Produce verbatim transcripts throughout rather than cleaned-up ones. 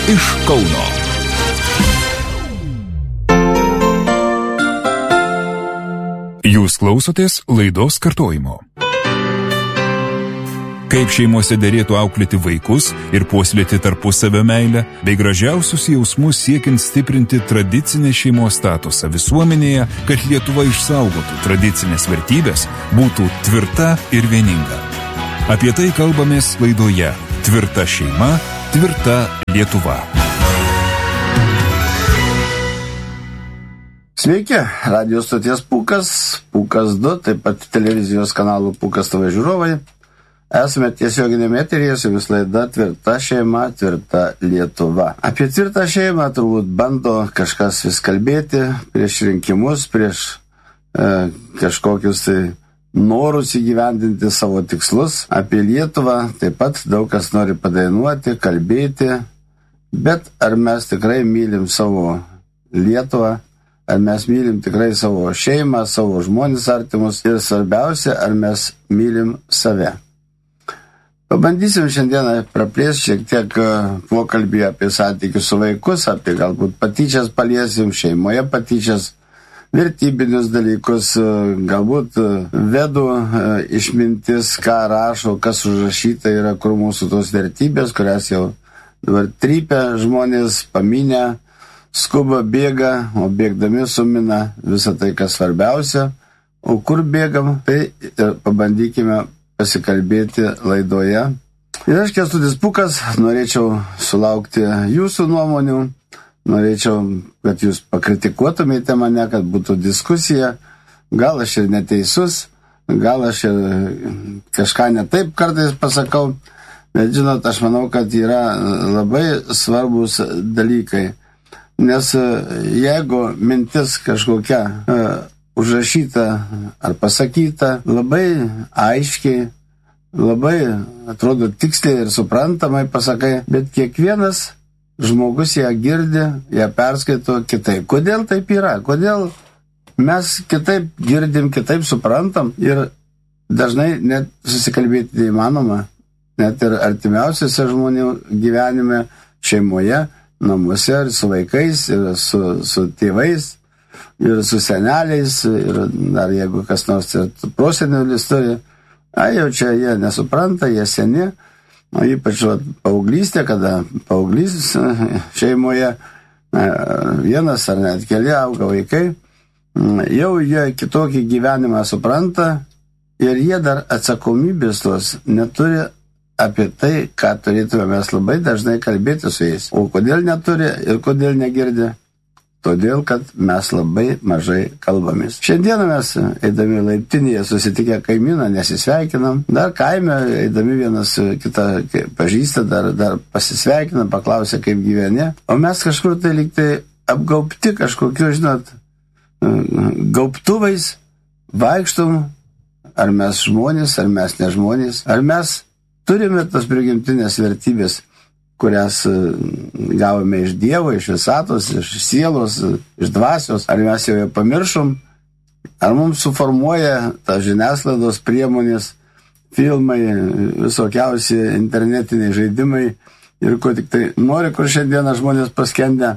iš Kauno. Jūs klausotės laidos kartojimo. Kaip šeimose derėtų auklėti vaikus ir puoselėti tarpusavio meilę, bei gražiausius jausmus siekiant stiprinti tradicinę šeimos statusą visuomenėje, kad Lietuva išsaugotų tradicinės vertybės, būtų tvirta ir vieninga. Apie tai kalbamės laidoje Tvirta šeima, tvirta Lietuva. Sveiki, radijos stoties Pūkas, Pūkas du, taip pat televizijos kanalų Pūkas T V žiūrovai. Esame tiesioginėme eteryje su vis laida Tvirta šeima, tvirta Lietuva. Apie tvirtą šeimą turbūt bando kažkas vis kalbėti prieš rinkimus, prieš e, kažkokius tai norus įgyvendinti savo tikslus. Apie Lietuvą taip pat daug kas nori padainuoti, kalbėti, bet ar mes tikrai mylim savo Lietuvą? Ar mes mylim tikrai savo šeimą, savo žmones artimus ir svarbiausia, ar mes mylim save. Pabandysim šiandieną praplėsti šiek tiek pokalbį apie santykius su vaikus, apie galbūt patyčias paliesim, šeimoje patyčias, vertybinius dalykus, galbūt vedų išmintis, ką rašo, kas užrašyta yra, kur mūsų tos vertybės, kurias jau dabar trypia žmonės, paminę, skuba, bėga, o bėgdami sumina visą tai, kas svarbiausia. O kur bėgam, tai pabandykime pasikalbėti laidoje. Ir aš, Kęstutis Pūkas, norėčiau sulaukti jūsų nuomonių, norėčiau, kad jūs pakritikuotumėte mane, kad būtų diskusija. Gal aš ir neteisus, gal aš ir kažką netaip kartais pasakau, bet žinot, aš manau, kad yra labai svarbus dalykai. Nes jeigu mintis kažkokia uh, užrašyta ar pasakyta labai aiškiai, labai atrodo tiksliai ir suprantamai pasakai, bet kiekvienas žmogus ją girdi, ją perskaito kitaip. Kodėl taip yra? Kodėl mes kitaip girdim, kitaip suprantam ir dažnai net susikalbėti neįmanoma, net ir artimiausiose žmonių gyvenime, šeimoje, namuose, ir su vaikais, ir su, su tėvais, ir su seneliais, ir dar jeigu kas nors ir prosenelis turi, a, jau čia jie nesupranta, jie seni, o ypač va, paauglystė, kada paauglys šeimoje vienas ar net keli auga vaikai, jau jie kitokį gyvenimą supranta ir jie dar atsakomybės tos neturi apie tai, ką turėtume mes labai dažnai kalbėti su jais. O kodėl neturi ir kodėl negirdi? Todėl, kad mes labai mažai kalbamės. Šiandieną mes, eidami laiptinėje, susitikę kaimyną, nesisveikinam. Dar kaime, eidami vienas kitą pažįsta, dar, dar pasisveikinam, paklausė, kaip gyveni. O mes kažkur tai lyg tai apgaubti kažkokiu, žinot, gaubtuvais, vaikštom, ar mes žmonės, ar mes ne žmonės, ar mes turime tas prigimtinės vertybės, kurias gavome iš Dievo, iš visatos, iš sielos, iš dvasios, ar mes jau ją pamiršom, ar mums suformuoja ta žiniasklaidos priemonės, filmai, visokiausi internetiniai žaidimai ir ko tik tai nori, kur šiandieną žmonės paskendę.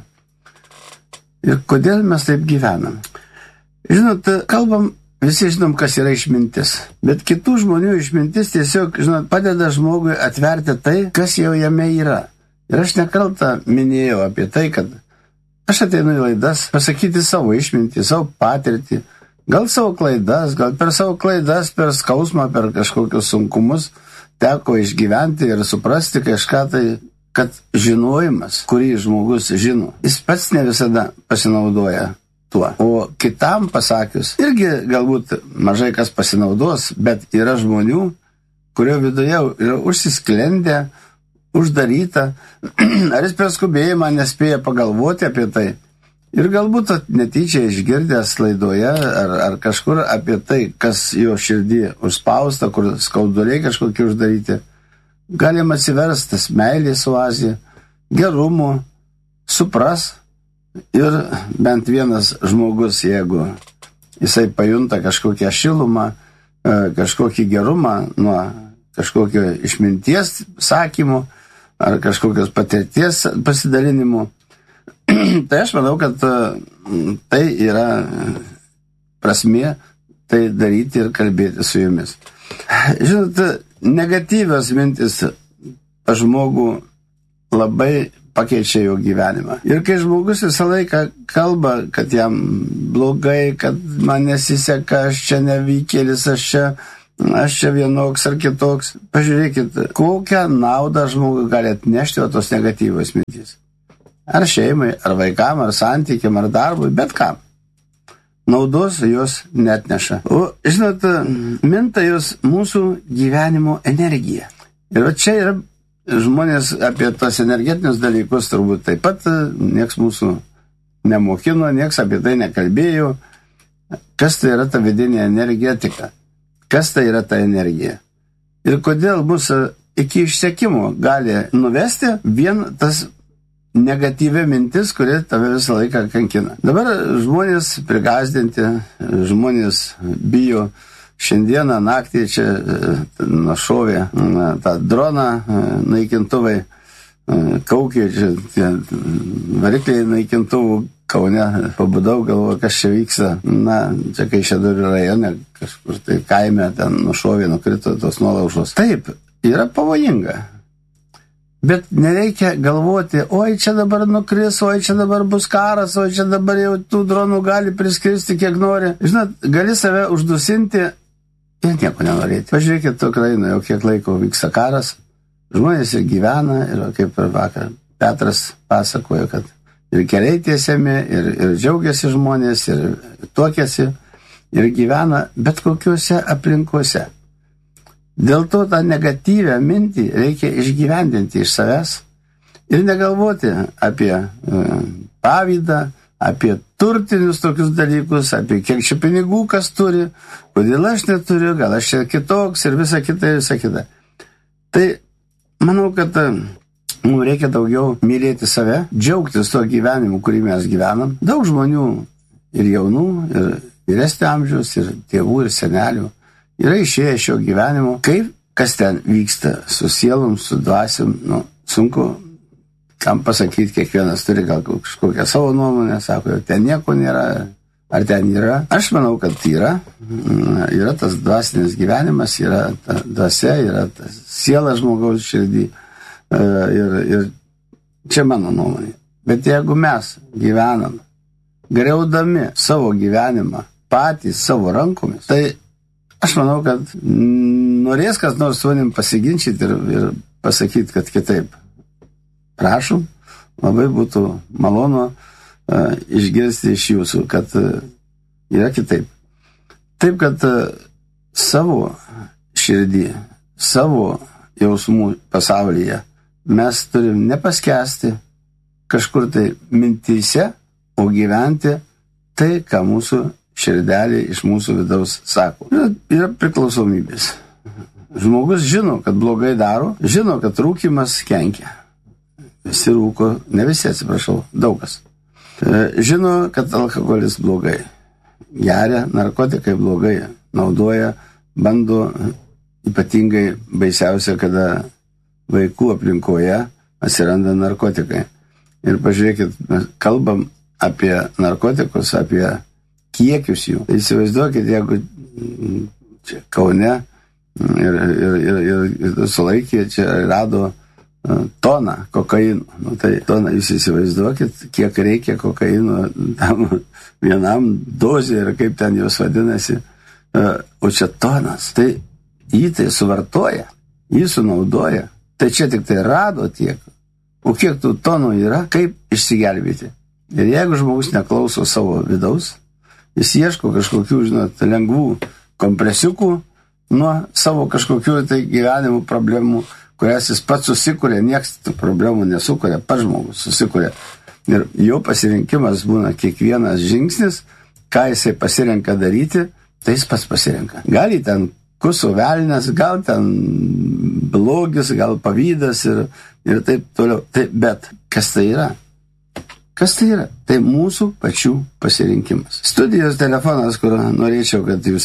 Ir kodėl mes taip gyvenam? Žinot, kalbam, visi žinom, kas yra išmintis, bet kitų žmonių išmintis tiesiog, žinot, padeda žmogui atverti tai, kas jau jame yra. Ir aš nekartą minėjau apie tai, kad aš ateinu į laidas pasakyti savo išmintį, savo patirtį, gal savo klaidas, gal per savo klaidas, per skausmą, per kažkokius sunkumus teko išgyventi ir suprasti kažką tai, kad žinojimas, kurį žmogus žino, jis pats ne visada pasinaudoja tuo. O kitam pasakius, irgi galbūt mažai kas pasinaudos, bet yra žmonių, kurio viduje yra užsisklendę, uždaryta, ar jis per skubėjimą nespėja pagalvoti apie tai. Ir galbūt netyčia išgirdęs laidoje ar, ar kažkur apie tai, kas jo širdį užspausta, kur skauduliai kažkokie uždaryti, galim atsiverstas meilės oazė, gerumo, supras. Ir bent vienas žmogus, jeigu jisai pajunta kažkokią šilumą, kažkokį gerumą nuo kažkokio išminties sakymų, ar kažkokios patirties pasidalinimu. Tai aš manau, kad tai yra prasmė tai daryti ir kalbėti su jumis. Žinote, negatyvios mintis žmogų labai pakeičia jo gyvenimą. Ir kai žmogus visą laiką kalba, kad jam blogai, kad man nesiseka, aš čia nevykėlis, aš čia, aš čia vienoks ar kitoks, pažiūrėkit, kokią naudą žmogui gali atnešti tos negatyvios mintys. Ar šeimai, ar vaikam, ar santykiam, ar darbui, bet kam. Naudos jos netneša. O, žinot, minta jos mūsų gyvenimo energija. Ir čia yra žmonės apie tos energetinius dalykus turbūt taip pat nieks mūsų nemokino, nieks apie tai nekalbėjo. Kas tai yra ta vidinė energetika? Kas tai yra ta energija? Ir kodėl mūsų iki išsekimo gali nuvesti vien tas negatyvia mintis, kuri tave visą laiką kankina. Dabar žmonės prigazdinti, žmonės bijo. Šiandieną naktį čia našovė tą droną, naikintuvai, kaukė, čia tie varikliai naikintuvų Kaune. Pabudau, galvoju, kas čia vyksta. Na, čia Kaišiadorių rajone, kažkur tai kaime, ten nušovė, nukrito tos nuolaužos. Taip, yra pavojinga. Bet nereikia galvoti, oi čia dabar nukris, oi čia dabar bus karas, oi čia dabar jau tų dronų gali priskristi kiek nori. Žinot, gali save uždusinti ir nieko nenorėti. Pažiūrėkit, Ukrainoje jau kiek laiko vyksta karas, žmonės ir gyvena, ir kaip ir vakar Petras pasakojo, kad ir keliai tiesiami, ir, ir džiaugiasi žmonės, ir tuokiasi, ir gyvena bet kokiuose aplinkuose. Dėl to tą negatyvę mintį reikia išgyvendinti iš savęs ir negalvoti apie e, pavydą, apie turtinius tokius dalykus, apie kiek čia pinigų kas turi, kodėl aš neturiu, gal aš čia kitoks ir visa kita, ir visa kita. Tai manau, kad mums reikia daugiau mylėti save, džiaugtis tuo gyvenimu, kurį mes gyvenam. Daug žmonių ir jaunų, ir vyresnio amžiaus, ir tėvų, ir senelių yra išėję šio gyvenimo, kaip kas ten vyksta su sielom, su dvasiom, nu, sunku kam pasakyti, kiekvienas turi gal kažkokią savo nuomonę, sako, ten nieko nėra, ar ten yra. Aš manau, kad yra, yra tas dvasinis gyvenimas, yra ta dvasia, yra ta siela žmogaus širdį, ir, ir čia mano nuomonė. Bet jeigu mes gyvenam, griaudami savo gyvenimą, patys savo rankomis, tai aš manau, kad norės kas nors su manim pasiginčyti ir, ir pasakyti, kad kitaip. Prašom, labai būtų malonu uh, išgirsti iš jūsų, kad uh, yra kitaip. Taip, kad uh, savo širdį, savo jausmų pasaulyje mes turim nepaskesti kažkur tai mintyse, o gyventi tai, ką mūsų širdelė iš mūsų vidaus sako. Yra, yra priklausomybės. Žmogus žino, kad blogai daro, žino, kad rūkymas kenkia. Visi rūko, ne visi, atsiprašau, daugas. Žino, kad alkoholis blogai. Geria, narkotikai blogai. Naudoja, bando, ypatingai baisiausia, kada vaikų aplinkoje atsiranda narkotikai. Ir pažiūrėkit, kalbam apie narkotikus, apie kiekius jų. Įsivaizduokit, jeigu čia Kaune ir, ir, ir, ir, ir sulaikė, čia rado toną kokaino. Nu, tai toną jūs įsivaizduokit, kiek reikia kokaino tam vienam dozė ir kaip ten jos vadinasi. O čia tonas. Tai jį tai suvartoja, jį sunaudoja. Tai čia tik tai rado tiek. O kiek tų tonų yra, kaip išsigelbėti. Ir jeigu žmogus neklauso savo vidaus, jis ieško kažkokių, žinot, lengvų kompresiukų nuo savo kažkokių tai gyvenimų problemų, kurias jis pats susikuria, nieks tų problemų nesukuria, pats žmogus susikuria. Ir jo pasirinkimas būna kiekvienas žingsnis, ką jisai pasirenka daryti, tai jis pats pasirenka. Gal jį ten kuso velnės, gal ten blogis, gal pavydas ir, ir taip toliau. Tai, bet kas tai yra? Kas tai yra? Tai mūsų pačių pasirinkimas. Studijos telefonas, kur norėčiau, kad jūs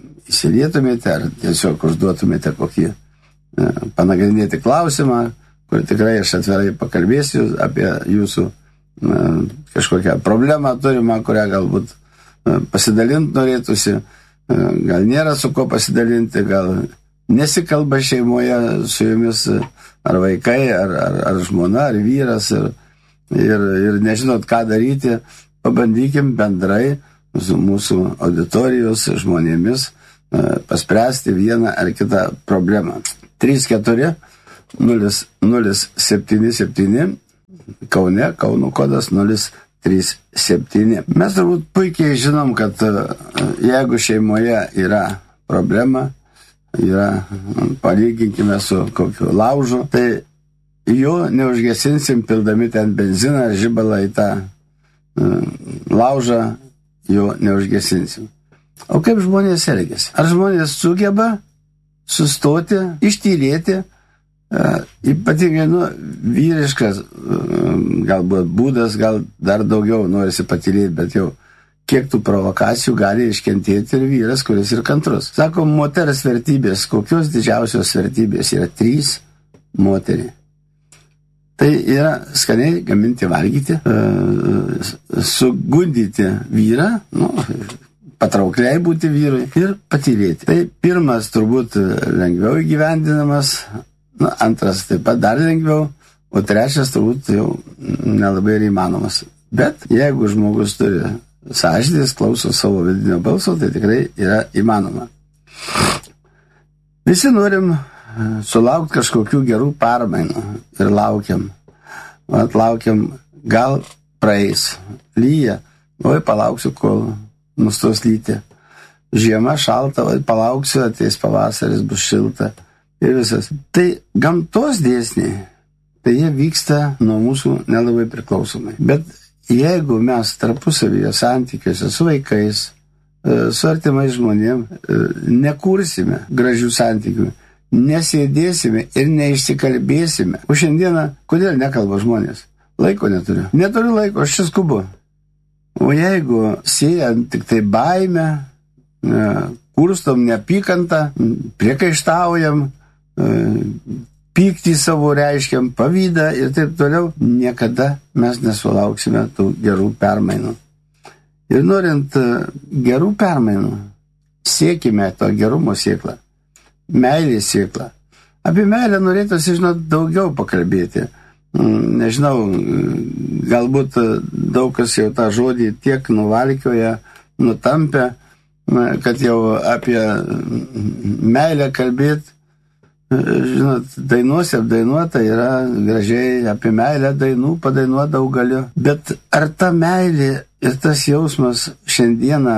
įsilietumėte ar tiesiog užduotumėte kokį panagrinėti klausimą, kur tikrai aš atvirai pakalbėsiu apie jūsų na, kažkokią problemą turimą, kurią galbūt pasidalinti norėtųsi, gal nėra su ko pasidalinti, gal nesikalba šeimoje su jumis ar vaikai, ar, ar, ar žmona, ar vyras ir, ir, ir nežinot, ką daryti, pabandykim bendrai su mūsų auditorijos žmonėmis paspręsti vieną ar kitą problemą. trys keturi nulis nulis septyni septyni Kaune, Kauno kodas nulis trys septyni. Mes turbūt puikiai žinom, kad jeigu šeimoje yra problema, yra, palyginkime su kokiu laužu, tai jo neužgesinsim pildami ten benziną ar žibalą į tą laužą, jo neužgesinsim. O kaip žmonės elgiasi? Ar žmonės sugeba sustoti, ištylėti, ypatingai, nu, vyriškas galbūt būdas, gal dar daugiau norisi patylėti, bet jau kiek tų provokacijų gali iškentėti ir vyras, kuris ir kantrus. Sako, moters vertybės, kokios didžiausios vertybės yra trys moterį. Tai yra skaniai gaminti, valgyti, sugundyti vyrą, nu, patraukliai būti vyrui ir patylėti. Tai pirmas turbūt lengviau įgyvendinamas, nu, antras taip pat dar lengviau, o trečias turbūt jau nelabai ir įmanomas. Bet jeigu žmogus turi sąžinės, klauso savo vidinio balso, tai tikrai yra įmanoma. Visi norim sulaukti kažkokių gerų permainų ir laukiam. Vat laukiam, gal praeis, lyja, oi palauksiu, kol nustos lyti. Žiema šalta, oi palauksiu, ateis pavasaris, bus šilta ir visas. Tai gamtos dėsniai, tai jie vyksta nuo mūsų nelabai priklausomai. Bet jeigu mes tarpusavyje santykiuose su vaikais, su artimais žmonėm nekursime gražių santykių, nesėdėsime ir neišsikalbėsime. O šiandieną, kodėl nekalba žmonės? Laiko neturiu. Neturiu laiko, aš čia skubu. O jeigu siejant tik tai baimę, kurstom neapykantą, priekaištaujam, pyktį savo reiškiam, pavydą ir taip toliau, niekada mes nesulauksime tų gerų permainų. Ir norint gerų permainų, siekime to gerumo sėklą, meilės sėklą. Apie meilę norėtųsi, žinot, daugiau pakalbėti. Nežinau, galbūt daug kas jau tą žodį tiek nuvalkioja, nutampia, kad jau apie meilę kalbėti. Žinot, dainuose apdainuota yra gražiai, apie meilę dainų padainuoti daug galiu. Bet ar ta meilė ir tas jausmas šiandieną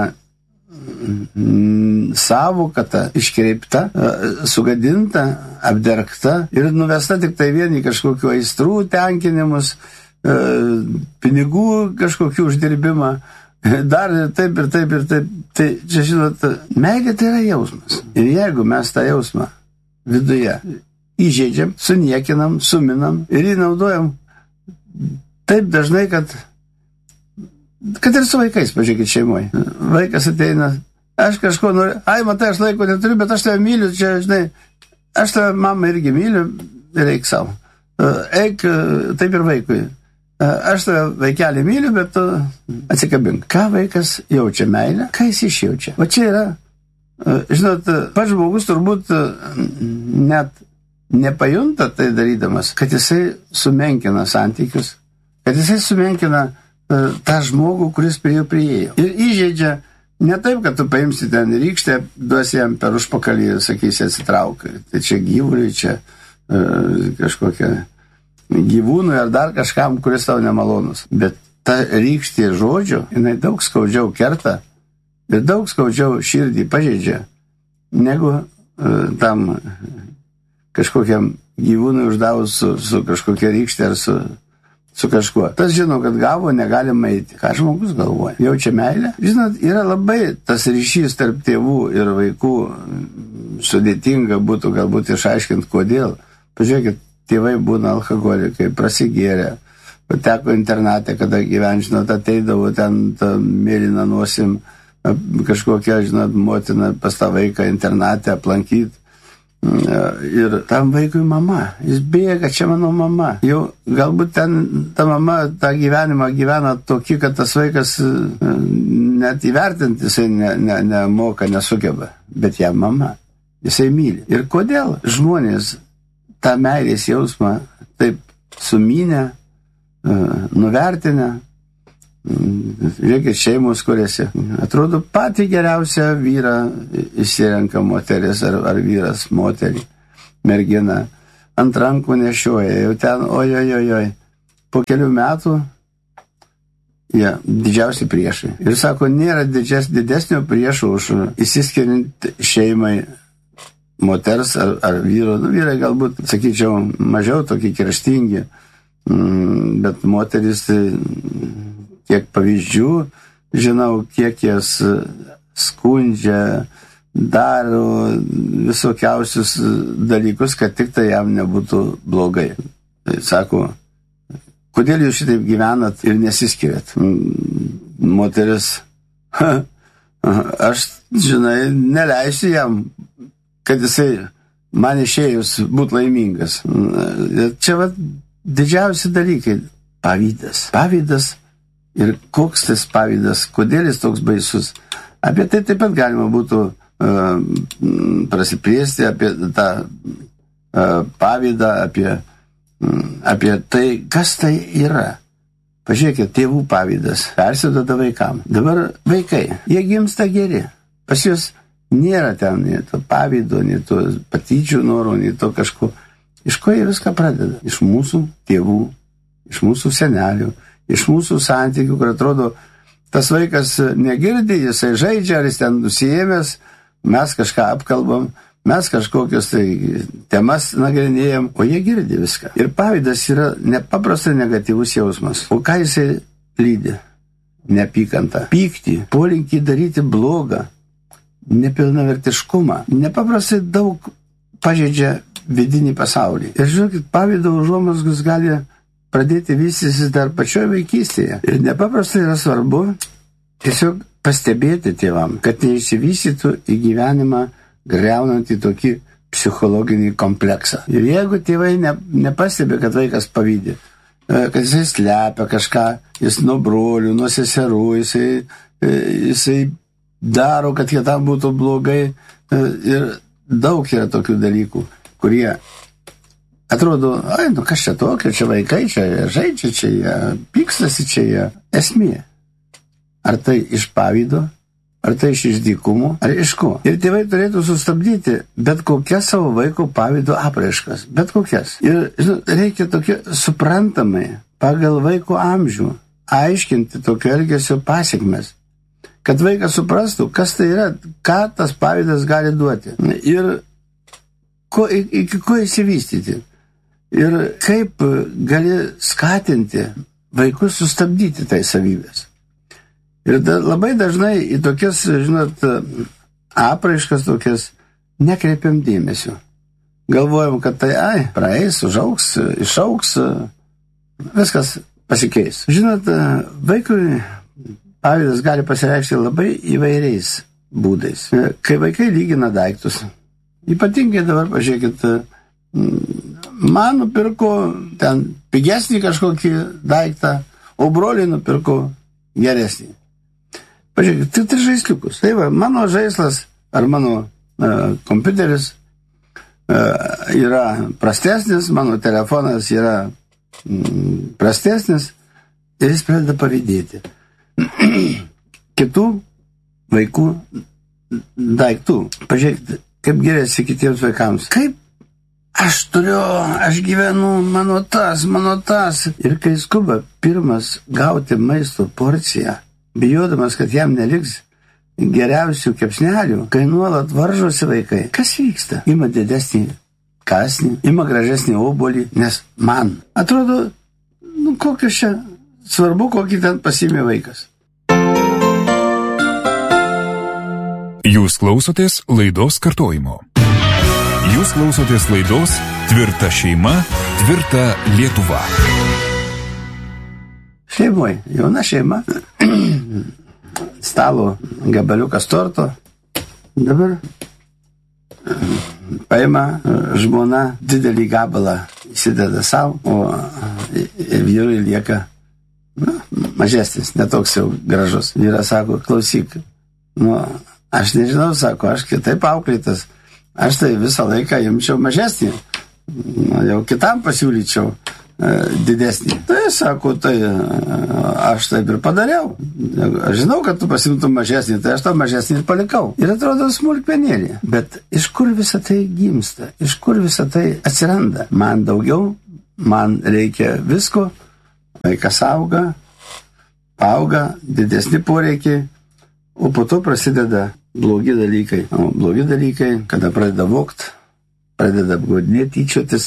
savokata, iškreipta, sugadinta, apdergta ir nuvesta tik tai vieni kažkokiu aistrų tenkinimus, pinigų kažkokiu uždirbimą, dar ir taip ir taip ir taip. Tai čia, žinot, meilė tai yra jausmas. Ir jeigu mes tą jausmą viduje įžeidžiam, suniekinam, suminam ir jį naudojam taip dažnai, kad kad ir su vaikais, pažiūrėkit, šeimoje. Vaikas ateina, aš kažko noriu, ai, matai, aš laiko neturiu, bet aš tave myliu, čia, žinai, aš tave, mama, irgi myliu, ir eik savo. Eik, taip ir vaikui. Aš tave, vaikelį, myliu, bet tu atsikabink. Ką vaikas jaučia meilę? Ką jis išjaučia? O čia yra, žinot, pats žmogus turbūt net nepajunta tai darydamas, kad jisai sumenkina santykius, kad jisai sumenkina tą žmogų, kuris prie jo priėjo. Ir įžeidžia ne taip, kad tu paimsi ten rykštę, duosi jam per užpakalį ir sakysi atsitrauk. Tai čia gyvuliui, čia uh, kažkokia gyvūnui ar dar kažkam, kuris tau nemalonus. Bet ta rykštė žodžio, jinai daug skaudžiau kerta ir daug skaudžiau širdį pažeidžia, negu uh, tam kažkokiam gyvūnui uždavus su, su kažkokia rykštė ar su su kažkuo. Tas žino, kad gavo, negalima eiti. Ką žmogus galvoja? Jaučia meilę? Žinot, yra labai tas ryšys tarp tėvų ir vaikų, sudėtinga būtų galbūt išaiškinti, kodėl. Pažiūrėkit, tėvai būna alkoholikai, prasigėrė, pateko internatė, kada gyventi, žinot, ateidavo ten mėlyną nosim, kažkokią, žinot, motiną pas tą vaiką internatę aplankyti. Ir tam vaikui mama, jis bėga, čia mano mama. Jau galbūt ten ta mama tą gyvenimą gyvena tokį, kad tas vaikas net įvertinti jisai ne, ne, nemoka, nesugeba. Bet ją mama, jisai myli. Ir kodėl žmonės tą meilės jausmą taip sumynę, nuvertinę, žiūrėkit, šeimos kuriasi. Atrodo, patį geriausią vyrą išsirenka moteris ar, ar vyras moterį, mergina. Ant rankų nešioja, jau ten, oi, oi, oi, oi. Po kelių metų jie ja, didžiausi priešai. Ir sako, nėra didžias, didesnio priešo už įsiskiriant šeimai moters ar, ar vyro. Nu, vyrai galbūt, sakyčiau, mažiau tokie kerštingi, bet moteris tai kiek pavyzdžių, žinau, kiek jas skundžia, daro visokiausius dalykus, kad tik tai jam nebūtų blogai. Tai sako, kodėl jūs šitaip gyvenat ir nesiskiriat? Moteris, aš, žinai, neleisiu jam, kad jisai man išėjus būtų laimingas. Čia va didžiausi dalykai. Pavydas. Pavydas. Ir koks tas pavydas, kodėl jis toks baisus. Apie tai taip pat galima būtų uh, prasiplėsti, apie tą uh, pavydą, apie, um, apie tai, kas tai yra. Pažiūrėkit, tėvų pavydas persiduoda vaikam. Dabar vaikai, jie gimsta geri. Pas juos nėra ten nei to pavydo, nei to patyčių norų, nei to kažko. Iš ko jie viską pradeda? Iš mūsų tėvų, iš mūsų senelių, iš mūsų santykių, kur atrodo, tas vaikas negirdi, jisai žaidžia, ar jis ten nusiėmęs, mes kažką apkalbam, mes kažkokios tai temas nagrinėjam, o jie girdi viską. Ir pavydas yra nepaprastai negatyvus jausmas. O ką jisai lydi? Neapykantą, pyktį, polinkį daryti blogą, nepilnavertiškumą. Nepaprastai daug pažeidžia vidinį pasaulį. Ir žiūrėkit, pavydo užuomazgos gali pradėti vystytis dar pačioje vaikystėje. Ir nepaprastai yra svarbu tiesiog pastebėti tėvam, kad neišsivystytų į gyvenimą greunantį tokį psichologinį kompleksą. Ir jeigu tėvai ne, nepastebė, kad vaikas pavydi, kad jisai slepia kažką, jis nuo brolių, nuo seserų, jisai, jisai daro, kad kitam būtų blogai. Ir daug yra tokių dalykų, kurie atrodo, ai, nu kas čia tokio, čia vaikai, čia žaidžia, čia jie pykstasi, čia jie esmė. Ar tai iš pavydo, ar tai iš išdykumo, ar iš ko. Ir tėvai turėtų sustabdyti bet kokias savo vaiko pavydo apraiškas, bet kokias. Ir žinot, reikia tokia suprantamai, pagal vaiko amžių, aiškinti tokio elgesio pasiekmes, kad vaikas suprastų, kas tai yra, ką tas pavydas gali duoti. Ir ko, iki ko įsivystyti. Ir kaip gali skatinti vaikus sustabdyti tai savybės. Ir da, labai dažnai į tokias, žinot, apraiškas tokias nekreipiam dėmesio. Galvojam, kad tai, ai, praeis, užaugs, išaugs, viskas pasikeis. Žinot, vaikui pavydas gali pasireikšti labai įvairiais būdais. Kai vaikai lygina daiktus, ypatingai dabar, pažiūrėkit, man nupirko ten pigesnį kažkokį daiktą, o broliai nupirko geresnį. Pažiūrėkit, tai tai žaisliukus. Tai va, mano žaislas ar mano uh, kompiuteris uh, yra prastesnis, mano telefonas yra mm, prastesnis ir jis pradeda pavydėti. Kitų vaikų daiktų. Pažiūrėkit, kaip geriasi kitiems vaikams. Kaip aš turiu, aš gyvenu, mano tas, mano tas. Ir kai skuba pirmas gauti maisto porciją, bijodamas, kad jam neliks geriausių kepsnelių, kai nuolat varžosi vaikai, kas vyksta? Ima didesnį kąsnį, ima gražesnį obuolį, nes man atrodo, nu kokios čia, svarbu, kokį ten pasiėmė vaikas. Jūs klausotės laidos kartojimo. Jūs klausotės laidos Tvirta šeima, tvirta Lietuva. Šeimoje, jauna šeima, stalo gabaliukas torto. Dabar paima žmona didelį gabalą, įsideda savo, o vyrui lieka nu, mažesnis, netoks jau gražus. Vyras sako, klausyk, nu, aš nežinau, sako, aš kitaip auklėtas, aš tai visą laiką imčiau mažesnį, nu, jau kitam pasiūlyčiau didesnį. Tai sako, tai aš taip ir padariau. Aš žinau, kad tu pasimtum mažesnį, tai aš tą mažesnį ir palikau. Ir atrodo smulkmenėlį. Bet iš kur visą tai gimsta? Iš kur visą tai atsiranda? Man daugiau, man reikia visko. Vaikas auga, auga, didesni poreikiai, o po to prasideda blogi dalykai. O blogi dalykai, kada pradeda vogt, pradeda apgaudinėti, tyčiotis,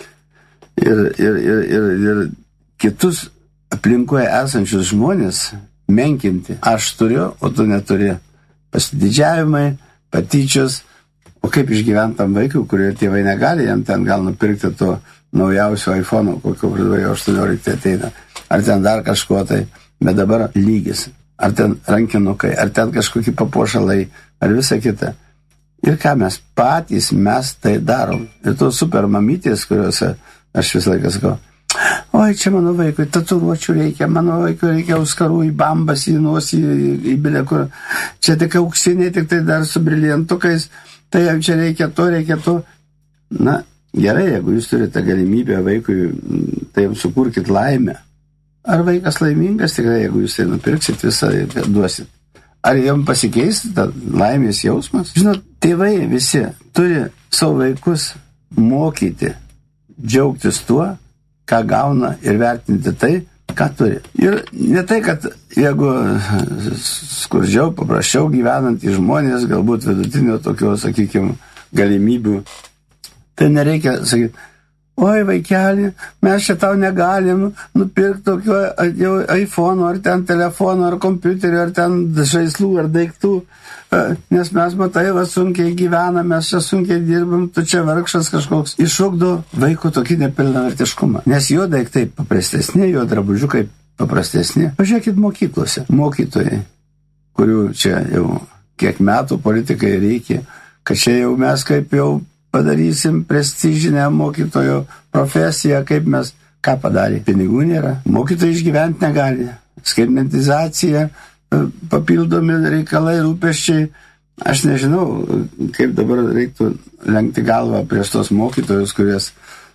Ir, ir, ir, ir, ir kitus aplinkoje esančius žmonės menkinti. Aš turiu, o tu neturi. Pasididžiavimai, patyčios. O kaip išgyventam vaikui, kurio tėvai negali, jam ten gal nupirkti to naujausio iPhone'o, kokio pradėjo aštuoniolika ateina. Ar ten dar kažko tai. Bet dabar lygis. Ar ten rankinukai, ar ten kažkokie papuošalai, ar visa kita. Ir ką mes patys, mes tai darom. Ir tos super mamytės, kuriuose aš visą laiką sakau, oi, čia mano vaikui tatuiruočių reikia, mano vaikui reikia auskarų į bambas, į nosį, į, į bilę, kur čia tik auksiniai, tik tai dar su brilientukais, tai jam čia reikia to, reikia to. Na, gerai, jeigu jūs turite galimybę vaikui, tai jam sukurkit laimę. Ar vaikas laimingas, tikrai, jeigu jūs tai nupirksit visą ir duosit. Ar jam pasikeis ta laimės jausmas? Žinot, tėvai visi turi savo vaikus mokyti, džiaugtis tuo, ką gauna ir vertinti tai, ką turi. Ir ne tai, kad jeigu skurdžiau, paprasčiau gyvenantys žmonės, galbūt vidutinio tokio, sakykime, galimybių, tai nereikia sakyti, oi, vaikeli, mes čia tau negalim nupirkti tokio jau iPhone, ar ten telefono, ar kompiuterio, ar ten žaislų, ar daiktų, nes mes, matai, va, sunkiai gyvename, mes čia sunkiai dirbam, tu čia vargšas kažkoks. Iššokdo vaiko tokį nepilnavertiškumą. Nes jo daiktai paprastesni, jo drabužiukai paprastesni. Pažiūrėkit mokyklose. Mokytojai, kurių čia jau kiek metų politikai reikia, kad čia jau mes kaip jau padarysim prestižinę mokytojo profesiją, kaip mes ką padarė. Pinigų nėra. Mokytojai išgyventi negali. Skaitmentizacija, papildomi reikalai, rūpesčiai. Aš nežinau, kaip dabar reiktų lenkti galvą prieš tos mokytojus, kurias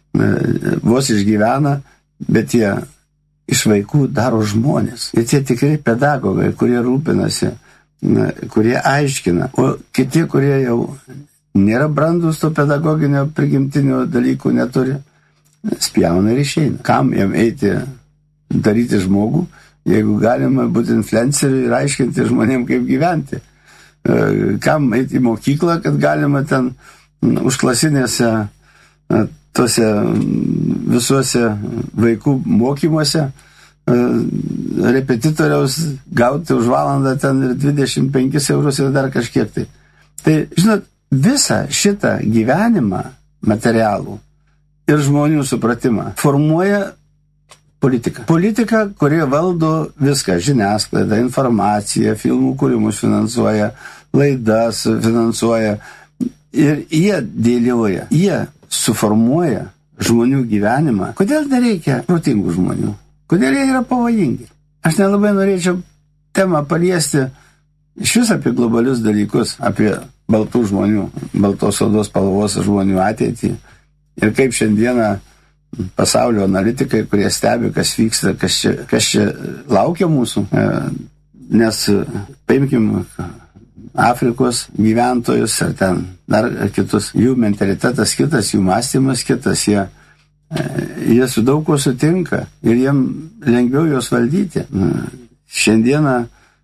vos išgyvena, bet jie iš vaikų daro žmonės. Ir tie tikrai pedagogai, kurie rūpinasi, kurie aiškina. O kiti, kurie jau nėra brandus to pedagoginio prigimtinio dalykų neturi, spjauna ir išeina. Kam jam eiti daryti žmogų, jeigu galima būti influenceriu ir aiškinti žmonėm, kaip gyventi. Kam eiti į mokyklą, kad galima ten užklasinėse tose visuose vaikų mokymuose repetitoriaus gauti už valandą ten ir dvidešimt penkis eurus ir dar kažkiek tai. Tai, žinot, visą šitą gyvenimą materialų ir žmonių supratimą formuoja politika. Politika, kurie valdo viską, žiniasklaidą, informaciją, filmų kūrimus finansuoja, laidas finansuoja ir jie dėlioja, jie suformuoja žmonių gyvenimą. Kodėl nereikia protingų žmonių? Kodėl jie yra pavojingi? Aš nelabai norėčiau temą paliesti iš vis apie globalius dalykus, apie baltų žmonių, baltos odos spalvos žmonių ateitį ir kaip šiandieną pasaulio analitikai, kurie stebi, kas vyksta, kas čia, kas čia laukia mūsų, nes paimkim Afrikos gyventojus ar ten dar kitus, jų mentalitetas kitas, jų mąstymas kitas, jie, jie su daug ko sutinka ir jiem lengviau juos valdyti. Šiandieną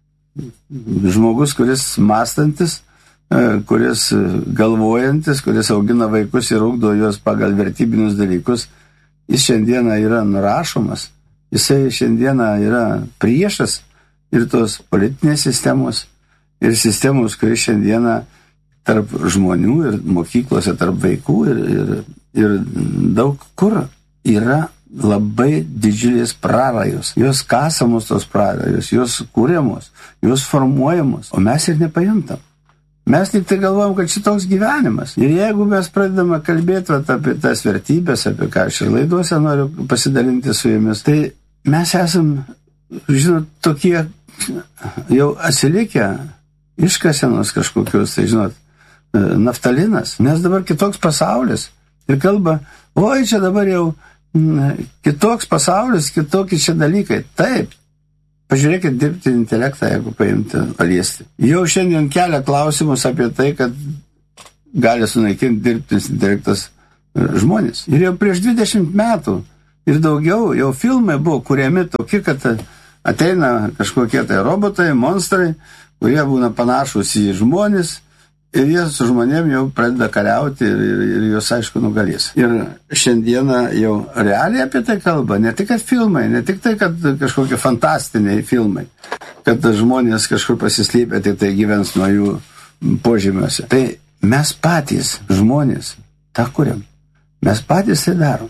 žmogus, kuris mąstantis, kuris galvojantis, kuris augina vaikus ir ugdo juos pagal vertybinius dalykus, jis šiandieną yra nurašomas, jisai šiandieną yra priešas ir tos politinės sistemos, ir sistemos, kuris šiandieną tarp žmonių ir mokyklose, tarp vaikų ir, ir, ir daug kur yra labai didžiulės prarajos. Jos kasamos tos prarajos, jos kūriamos, jos formuojamos, o mes ir nepajuntam. Mes tik tai galvojam, kad šitoks gyvenimas. Ir jeigu mes pradedame kalbėti vat, apie tas vertybės, apie ką aš ir laiduose noriu pasidalinti su jumis, tai mes esam, žinot, tokie jau atsilikę iškasenos kažkokios, tai žinot, naftalinas, nes dabar kitoks pasaulis ir kalba, oi, čia dabar jau kitoks pasaulis, kitokie čia dalykai. Taip, pažiūrėkit dirbtinį intelektą, jeigu paimti, paliesti. Jau šiandien kelia klausimus apie tai, kad gali sunaikinti dirbtinis intelektas žmonės. Ir jau prieš dvidešimt metų ir daugiau jau filmai buvo kuriami tokie, kad ateina kažkokie tai robotai, monstrai, kurie būna panašus į žmonės ir jie su žmonėm jau pradeda kariauti ir, ir, ir juos, aišku, nugalės. Ir šiandieną jau realiai apie tai kalba, ne tik kad filmai, ne tik tai, kad kažkokie fantastiniai filmai, kad žmonės kažkur pasislėpę, tai tai gyvens nuo jų požemiuose. Tai mes patys, žmonės, tą kuriam. Mes patys tai darom.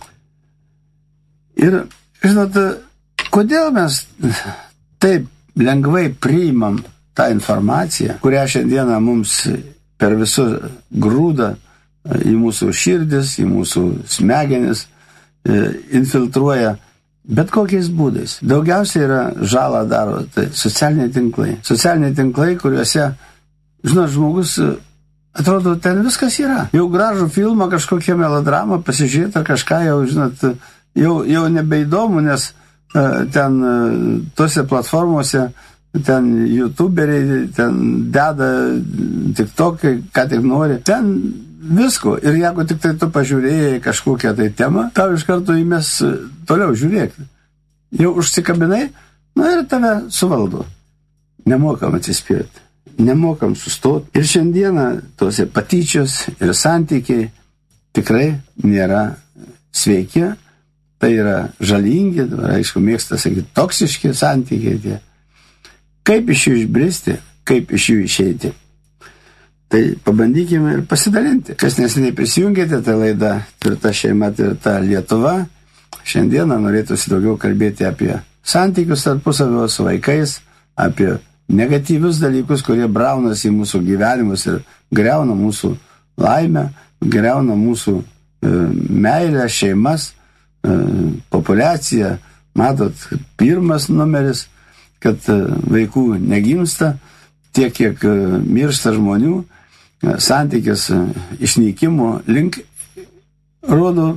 Ir, žinot, kodėl mes taip lengvai priimam tą informaciją, kurią šiandieną mums per visų grūdą į mūsų širdis, į mūsų smegenis infiltruoja bet kokiais būdais. Daugiausiai yra žalą daro tai socialiniai tinklai. Socialiniai tinklai, kuriuose, žinot, žmogus atrodo, ten viskas yra. Jau gražų filmą, kažkokią melodramą pasižiūrėti ar kažką jau, žinot, jau, jau nebeįdomu, nes ten tose platformose ten youtuberiai, ten deda tiktokai, ką tik nori, ten visko. Ir jeigu tik tai tu pažiūrėjai kažkokią tai temą, tau iš karto įmes toliau žiūrėk. Jau užsikabinai, na ir tave suvaldo. Nemokam atsispirti, nemokam sustoti. Ir šiandieną tose patyčios ir santykiai tikrai nėra sveiki, tai yra žalingi, aišku, mėgsta sakyti, toksiški santykiai tie. Kaip iš jų išbristi, kaip iš jų išeiti. Tai pabandykime ir pasidalinti. Kas neseniai prisijungėte, tai laida Tvirta šeima, tvirta Lietuva. Šiandieną norėtųsi daugiau kalbėti apie santykius tarpusavio su vaikais, apie negatyvius dalykus, kurie braunasi į mūsų gyvenimus ir griauna mūsų laimę, griauna mūsų e, meilę, šeimas, e, populiaciją. Matot, pirmas numeris, kad vaikų negimsta, tiek, kiek miršta žmonių, santykis išnykimo link rodo,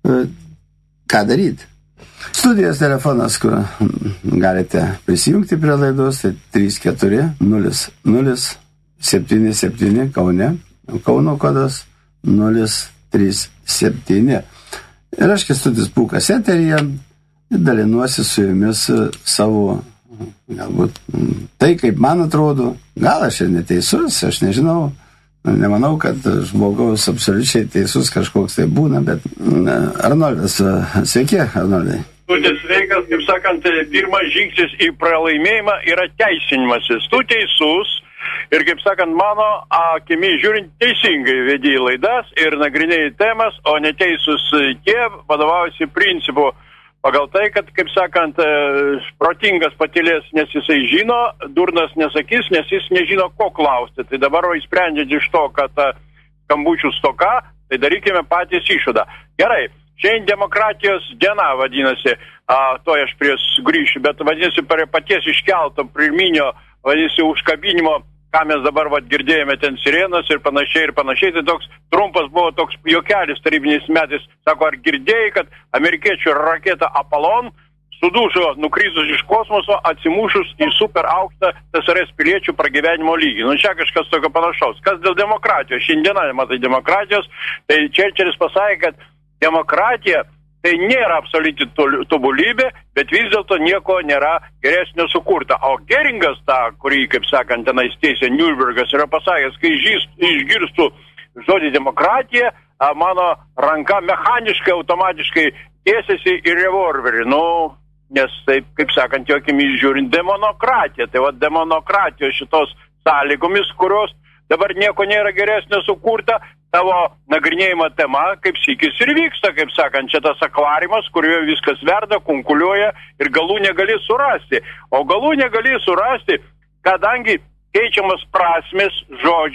ką daryti. Studijos telefonas, kur galite prisijungti prie laidos, tai trys keturi nulis nulis septyni septyni Kaune, Kauno kodas nulis trys septyni. Ir aš Kęstutis Pūkas eteryje dalinuosi su jumis savo galbūt tai, kaip man atrodo, gal aš ir neteisus, aš nežinau, nemanau, kad žmogaus absoliučiai teisus kažkoks tai būna, bet Arnoldas, sveiki, Arnoldai. Sveikas, kaip sakant, pirmas žingsnis į pralaimėjimą yra teisinimasis. Tu teisus ir, kaip sakant, mano akimi žiūrint, teisingai vedėjai laidas ir nagrinėjai temas, o neteisus tie vadovaujasi principu. Pagal tai, kad, kaip sakant, protingas patylės, nes jisai žino, durnas nesakys, nes jis nežino, ko klausti. Tai dabar, o įsprendžiant iš to, kad skambučių stoka, tai darykime patys išvadą. Gerai, šiandien demokratijos diena vadinasi, a, to aš prie grįšiu, bet vadinasi, prie paties iškelto pirminio, vadinasi, užkabinimo, ką mes dabar vat, girdėjome ten sirenos ir panašiai ir panašiai, tai toks trumpas buvo toks juokelis tarybiniais metais, sako, ar girdėjai, kad amerikiečių raketa Apollon sudužo nukritus iš kosmoso, atsimušus į super aukštą T S R S piliečių pragyvenimo lygį. Nu, čia kažkas tokio panašaus. Kas dėl demokratijos? Šiandieną, matai, demokratijos, tai Čerčilis pasakė, kad demokratija tai nėra absoliuti tobulybė, bet vis dėlto nieko nėra geresnio sukurta. O Geringas tą, kurį, kaip sakant, tenais teisė Nürnbergas, yra pasakęs, kai išgirstų žodį demokratija, mano ranka mechaniškai, automatiškai tiesiasi į revolverį. Nu, nes taip, kaip sakant, jo akimis žiūrint, demonokratija. Tai va, demonokratijos šitos sąlygomis, kurios dabar nieko nėra geresnio sukurta, tavo nagrinėjimo tema, kaip sykis ir vyksta, kaip sakant, čia tas akvariumas, kurioje viskas verda, kunkuliuoja ir galų negali surasti. O galų negali surasti, kadangi keičiamas prasmės, žodžiai,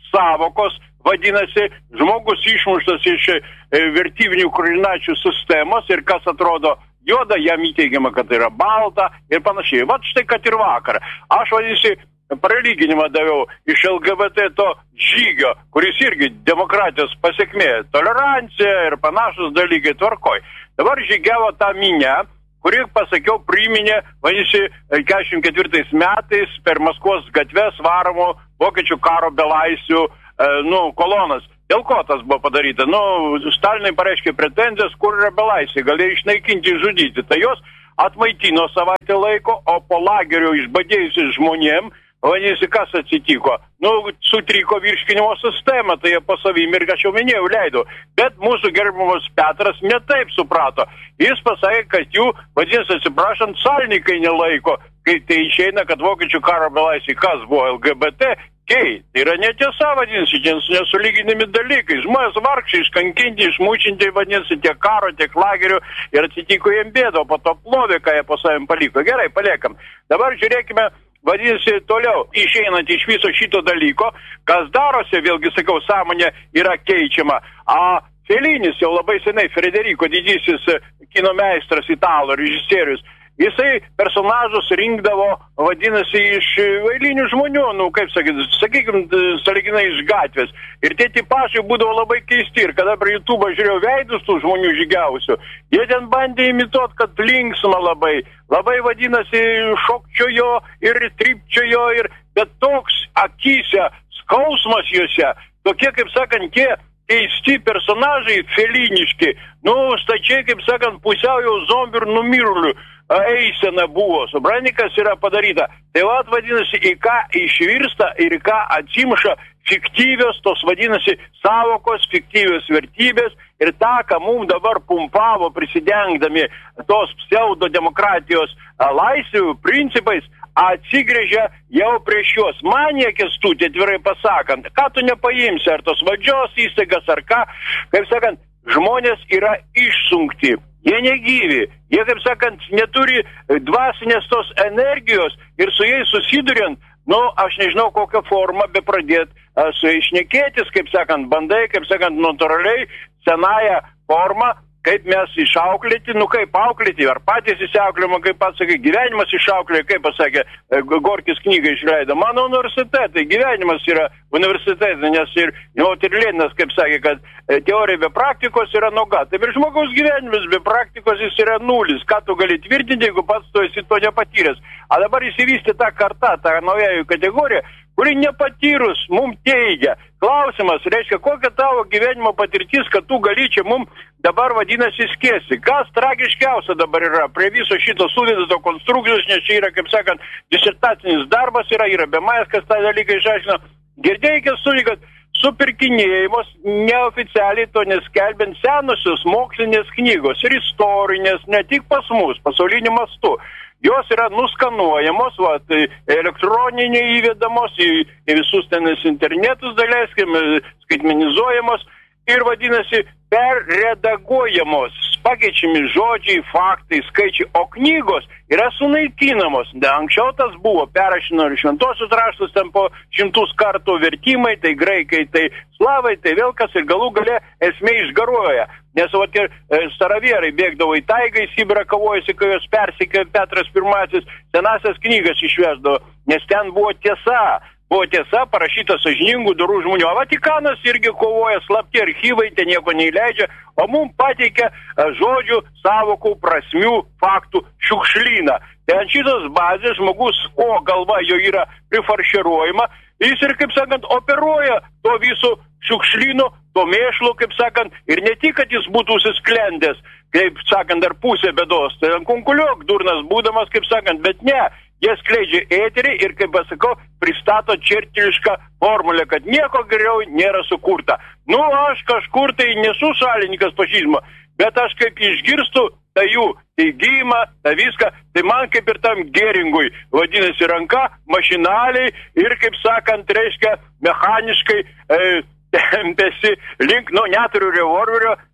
savokos, vadinasi, žmogus išmuštas iš e, vertybinių koordinačių sistemos ir kas atrodo juoda, jam įteigiama, kad tai yra balta ir panašiai. Vat štai, kad ir vakar. Aš, vadinasi, pralyginimą daviau iš L G B T to žygio, kuris irgi demokratijos pasiekmė, tolerancija ir panašus dalykai tvarkoj. Dabar žygiavo tą minę, kuri, pasakiau, priminė, vadinasi, keturiasdešimt ketvirtais metais per Maskvos gatves varomų vokiečių karo belaisvių, e, nu, kolonas. Dėl ko tas buvo padaryta? Nu, Stalinai pareiškė pretenzijas, kur yra belaisviai, galėjo išnaikinti, žudyti. Tai jos atmaitino savaitę laiko, o po lagerio išbadėjusius žmonėm, vadinasi, kas atsitiko? Nu, sutriko virškinimo sistema, tai jie po savim ir, aš jau minėjau, leido. Bet mūsų gerbiamas Petras netaip suprato. Jis pasakė, kad jų, vadinasi, atsiprašant, salininkai nelaiko, kai tai išeina, kad vokiečių karo belaisviai, kas buvo L G B T, kei. Tai yra netiesa, vadinasi, nesulyginami dalykai. Žmonės vargšiai, iškankinti, išmušinti, vadinasi, tiek karo, tiek lagerių ir atsitiko jiem bėdo, po to plovė, ką jie po savim paliko. Gerai, paliekam. Dabar žiūrėkime. Vadinasi, toliau, išeinant iš viso šito dalyko, kas darosi, vėlgi sakau, sąmonė yra keičiama. A Felinis jau labai senai, Federico didysis kino meistras, italo režisierius, jisai personažus rinkdavo, vadinasi, iš eilinių žmonių, nu, kaip sakyti, sakykim, sąlyginai iš gatvės. Ir tie tipažai būdavo labai keisti. Ir kada prie YouTube žiūrėjau veidus tų žmonių žygiausių, jie ten bandė imituot, kad linksma labai. Labai, vadinasi, šokčiojo ir tripčiojo, ir, bet toks akyse, skausmas juose, tokie, kaip sakant, tie keisti personažai feliniški, nu, stačiai, kaip sakant, pusiau jau zombių ir numirulių eisena buvo, supranti, kas yra padaryta. Tai vat, vadinasi, į ką išvirsta ir į ką atsimša fiktyvios, tos vadinasi, savokos, fiktyvios vertybės ir tą, ką mums dabar pumpavo prisidengdami tos pseudodemokratijos laisvių principais, atsigrėžia jau prieš juos. Man niekės tūti, atvirai pasakant, ką tu nepaimsi, ar tos valdžios įstaigas, ar ką, kaip sakant, žmonės yra išsunkti. Jie negyvi, jie, kaip sakant, neturi dvasinės tos energijos ir su jais susiduriant, nu, aš nežinau kokią formą be pradėt su jais šnekėtis, kaip sakant, bandai, kaip sakant, natūraliai, senąją formą, kaip mes išauklėti, nu kaip auklėti, ar patys įsiauklėjimo, kaip pasakė, gyvenimas išauklėjo, kaip pasakė, Gorkis knygą išleido. Mano universitetai, gyvenimas yra universitetai, nes ir, nu, ir Leninas, kaip sakė, kad teorija be praktikos yra nuoga. Taip ir žmogaus gyvenimas be praktikos jis yra nulis. Ką tu gali tvirtinti, jeigu pats tu esi to nepatyręs. A dabar įsivystė tą kartą, tą naujųjų kategoriją, kuri nepatyrus mum teigia. Klausimas, reiškia, kokia tavo gyvenimo patirtis, kad tu gali čia mum dabar vadinasi skėsi. Kas tragiškiausia dabar yra prie viso šito sudėto konstrukcijos, nes čia yra, kaip sakant, disertacinis darbas yra, yra be manęs, kas tą dalyką išaiškino. Girdėjai, Kęstuti, kad supirkinėjimus neoficialiai to neskelbiant senusios mokslinės knygos ir istorinės, ne tik pas mus, pasauliniu mastu. Jos yra nuskanuojamos, va, tai elektroniniai įvedamos į, į visus tenis internetus, daleiskim, skaitmenizuojamos ir, vadinasi, perredaguojamos, pakeičiami žodžiai, faktai, skaičiai, o knygos yra sunaikinamos. Da, anksčiau tas buvo, perrašino ir šventosius raštus ten po šimtus kartų vertimai, tai graikai, tai slavai, tai vėl kas ir galų gale esmė išgaruoja. Nes vat ir e, staravierai bėgdavo į taigą, į Sibirą kavojasi, kai jos persikė Petras pirmasis, senasias knygas išvesdavo, nes ten buvo tiesa. Buvo tiesa, parašyta sąžiningų dorų žmonių. O Vatikanas irgi kovoja, slapti archyvai, ten nieko neįleidžia, o mums pateikia žodžių, savokų, prasmių, faktų šiukšlyną. Tai ant šitos bazės žmogus, o galva jo yra prifarširuojama, jis ir, kaip sakant, operuoja to viso šiukšlyno, to mėšlo, kaip sakant, ir ne tik, kad jis būtų susklendęs, kaip sakant, dar pusė bėdos, tai ant kunkuliok durnas būdamas, kaip sakant, bet ne. Jie skleidžia eterį ir, kaip pasakau, pristato čertilišką formulę, kad nieko geriau nėra sukurta. Nu, aš kažkur tai nesu šalininkas fašizmo, bet aš kaip išgirstu tą jų teigimą, tą viską, tai man kaip ir tam Geringui vadinasi ranka, mašinaliai ir, kaip sakant, reiškia mechaniškai e, tempėsi link, nu, neturiu revolverio,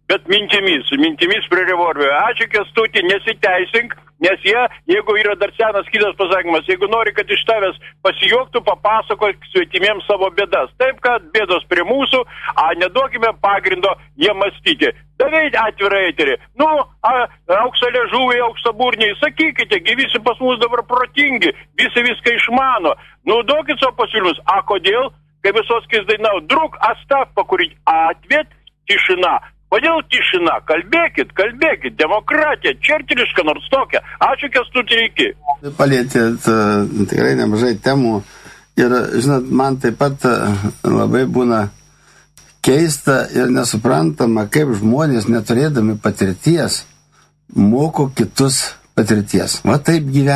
bet mintimis, mintimis prie revolverio. Ačiū, Kęstuti, nesiteisink, nes jie, jeigu yra dar senas kitas pasakymas, jeigu nori, kad iš tavęs pasijuoktų, papasakok svetimiems savo bėdas. Taip, kad bėdos prie mūsų, a neduokime pagrindo jie mąstyti. Davai atvirą eterį. Nu, a, aukso liežuviai, aukso burniai, sakykite, gi visi pas mus dabar protingi, visi viską išmano. Nu, duokit savo pasiūlymus. A kodėl? Kaip visos kis dainau, drug, astav pakūryti, atviet, tišina. Kodėl tišina? Kalbėkit, kalbėkit, demokratija, čertiliška nors tokia. Ačiū, Kęstuti, iki. Palėtėt uh, tikrai nemažai temų ir, žinot, man taip pat uh, labai būna keista ir nesuprantama, kaip žmonės, neturėdami patirties, moko kitus patirties. Va taip gyvena.